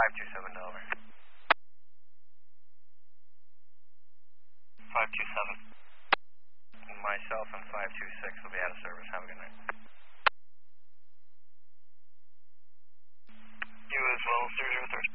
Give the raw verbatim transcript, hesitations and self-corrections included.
five two seven Delaware. five two seven. Myself and five two six will be out of service. Have a good night. You as well, zero zero three.